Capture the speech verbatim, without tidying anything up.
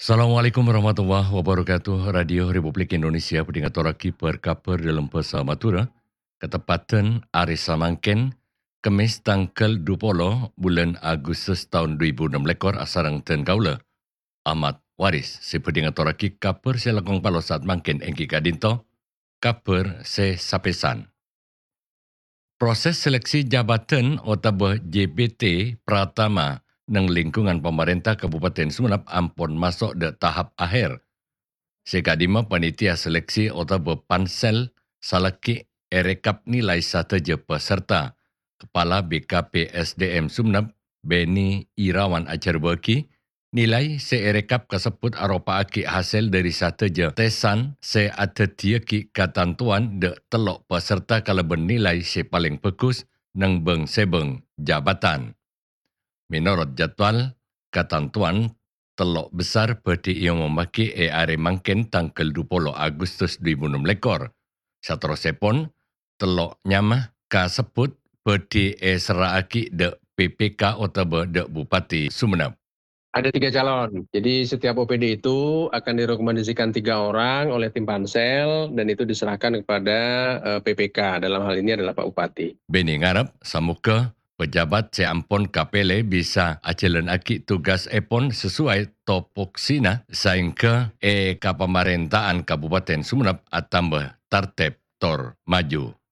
Assalamualaikum warahmatullahi wabarakatuh. Radio Republik Indonesia pendingatoraki perkaper dalam Pesa Matura. Ketepatan hari Samangken, Kemis tanggal dua puluh bulan Agustus tahun dua ribu enam belas asarang ten kaula. Ahmad Waris, si pendingatoraki kaper se lakong palo saat mangken engki kadinto, kaper se sapesan. Proses seleksi jabatan atau J B T Pratama ng lingkungan pemerintah Kabupaten Sumeneb ampun masuk ke tahap akhir. Sekadima panitia seleksi atau pansel salaki erekap nilai sateja peserta. Kepala B K P S D M Sumeneb, Beni Irawan Acarbeki, nilai seerekap kasebut aropa aki hasil dari sateja tesan se atetia ki katantuan de telok peserta kalau bernilai se paling bagus nang beng sebeng jabatan. Menurut jadwal, katantuan telok besar berdi yang memaki e are mangken tanggal dua puluh Agustus dua ribu enam belas. Saterusipun, telok nyamah kasebut berdi e seraaki de P P K atau de Bupati Sumeneb. Ada tiga calon, jadi setiap O P D itu akan direkomendasikan tiga orang oleh tim pansel dan itu diserahkan kepada uh, P P K, dalam hal ini adalah Pak Bupati. Beni ngarep, samuka pejabat seampun K P L bisa ajalan aki tugas epon sesuai topoksina sehingga e kapamerintahan Kabupaten Sumeneb atambah tertib tor maju.